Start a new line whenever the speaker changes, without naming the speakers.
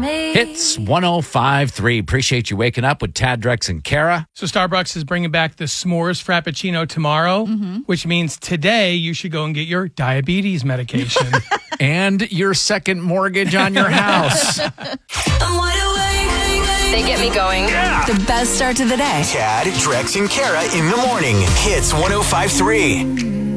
Hits 105.3. Appreciate you waking up with Tad, Drex, and Kara.
So Starbucks is bringing back the s'mores Frappuccino tomorrow, which means today you should go and get your diabetes medication.
And your second mortgage on your house.
They get me going.
The best start to the day.
Tad, Drex, and Kara in the morning. Hits 105.3.